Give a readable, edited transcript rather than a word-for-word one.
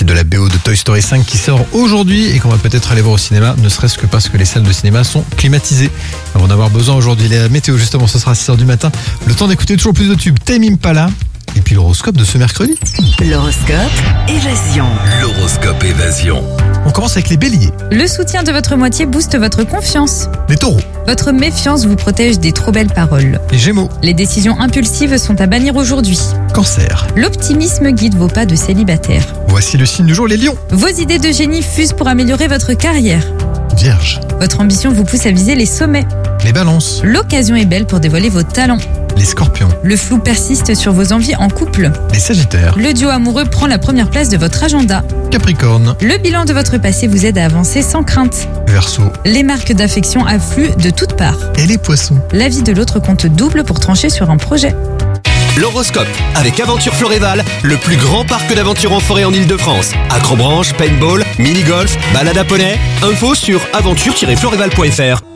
de la BO de Toy Story 5 qui sort aujourd'hui et qu'on va peut-être aller voir au cinéma, ne serait-ce que parce que les salles de cinéma sont climatisées. Avant d'avoir besoin aujourd'hui, la météo justement, ce sera à 6h du matin. Le temps d'écouter toujours plus de tubes, Tame Impala. Et puis l'horoscope de ce mercredi. L'horoscope Évasion. L'horoscope Évasion. On commence avec les béliers, Le soutien de votre moitié booste votre confiance. les taureaux, Votre méfiance vous protège des trop belles paroles. les gémeaux, Les décisions impulsives sont à bannir aujourd'hui. cancer. L'optimisme guide vos pas de célibataire. Voici le signe du jour, les lions, Vos idées de génie fusent pour améliorer votre carrière. vierge, Votre ambition vous pousse à viser les sommets. les balances, L'occasion est belle pour dévoiler vos talents. les scorpions, Le flou persiste sur vos envies en couple. les sagittaires, Le duo amoureux prend la première place de votre agenda. capricorne, Le bilan de votre passé vous aide à avancer sans crainte. verseau Les marques d'affection affluent de toutes parts. et les poissons. L'avis de l'autre compte double pour trancher sur un projet. L'horoscope avec Aventure Floréval, le plus grand parc d'aventure en forêt en Ile-de-France. Acrobranche, paintball, mini-golf, balade à poney. Info sur aventure-floréval.fr.